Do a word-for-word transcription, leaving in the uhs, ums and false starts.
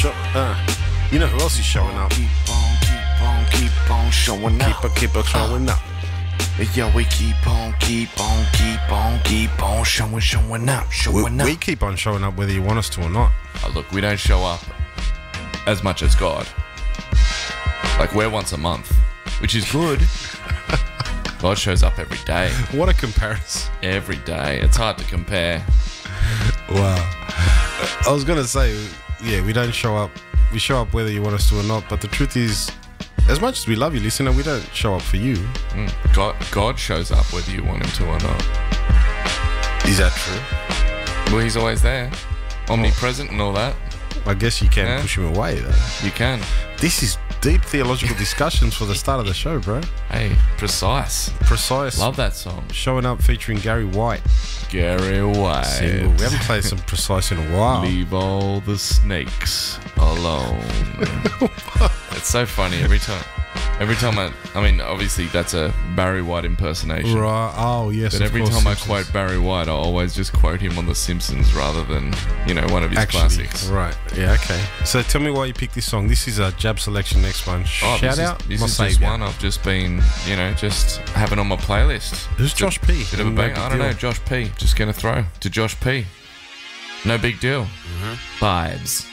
Uh, you know who else is showing up? Keep on, keep on, keep on showing Keep up. on, keep on showing up. Yeah, we keep on, keep on, keep on, keep on showing, showing up, We, showing up. we keep on showing up whether you want us to or not. Oh, look, we don't show up as much as God. Like, we're once a month, which is good. God shows up every day. What a comparison. Every day. It's hard to compare. Wow. I was going to say, yeah, we don't show up. We show up whether you want us to or not. But the truth is, as much as we love you, listener, we don't show up for you. Mm. God, God shows up whether you want him to or not. Is that true? Well, he's always there. Omnipresent and all that. I guess you can Yeah. push him away, though. You can. This is deep theological discussions for the start of the show, bro. Hey, precise. Precise. Love that song. Showing up featuring Gary White. Gary White. Single. We haven't played some Precise in a while. Leave all the snakes alone. It's so funny every time. Every time I, I mean, obviously that's a Barry White impersonation. Right. Oh, yes. But of every course, time Simpsons. I quote Barry White, I always just quote him on The Simpsons rather than, you know, one of his Actually, classics. right. Yeah, okay. So tell me why you picked this song. This is a Jab Selection next one. Oh, Shout this out. Is, this my is just saviour. one I've just been, you know, just having on my playlist. Who's It's a Josh P? Bit of a No bang. big I don't deal. know. Josh P. Just going to throw to Josh P. No big deal. Vibes.